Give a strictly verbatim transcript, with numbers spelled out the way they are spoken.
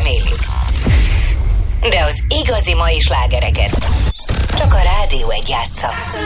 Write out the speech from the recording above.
remélik. De az igazi mai slágereket csak a Rádió egy játsza.